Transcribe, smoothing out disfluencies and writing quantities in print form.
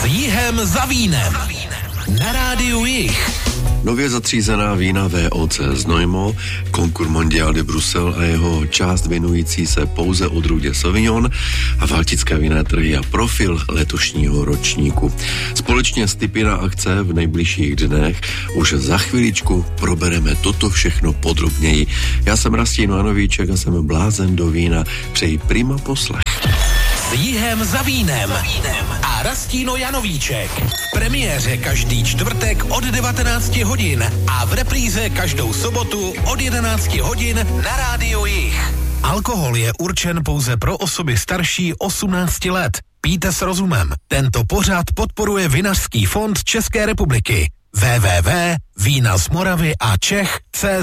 Jihem za vínem. Na rádiu Jih. Nově zatřízená vína VOC Znojmo, Concours Mondial de Bruxelles a jeho část věnující se pouze odrůdě Sauvignon a baltické vinné trhy a profil letošního ročníku. Společně s tipy na akce v nejbližších dnech už za chviličku probereme toto všechno podrobněji. Já jsem Rastín Janovíček a jsem blázen do vína. Přeji prima poslech. S Jihem za vínem a Rastíno Janovíček. V premiéře každý čtvrtek od 19 hodin a v repríze každou sobotu od 11 hodin na rádiu Jih. Alkohol je určen pouze pro osoby starší 18 let. Pijte s rozumem. Tento pořad podporuje Vinařský fond České republiky. www.vínazmoravy a Čech.cz